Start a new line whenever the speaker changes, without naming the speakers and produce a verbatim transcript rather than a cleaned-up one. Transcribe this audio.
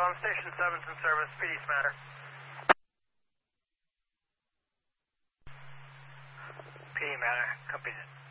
I'm Station seven's in service, P D's matter. P D matter, copy it.